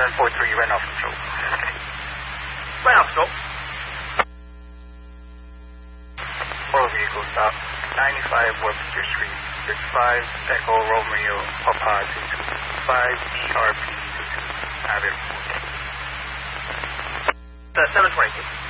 743, right off control. Right off control. Motor vehicle stop, 95 Webster Street, 65 Echo Romeo Papa 225 ERP 22. Have it. 722.